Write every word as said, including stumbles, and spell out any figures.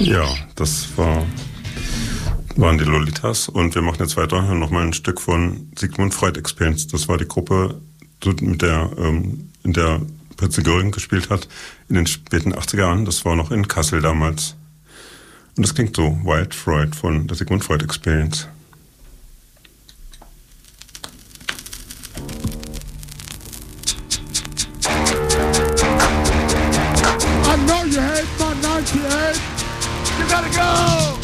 Ja, das war, waren die Lolitas und wir machen jetzt weiter nochmal ein Stück von Sigmund Freud Experience. Das war die Gruppe, mit der, ähm, in der Pritze Göring gespielt hat in den späten achtziger Jahren. Das war noch in Kassel damals. Und das klingt so, Wild Freud von der Sigmund Freud Experience. I know you hate my ninety-eight. You gotta go!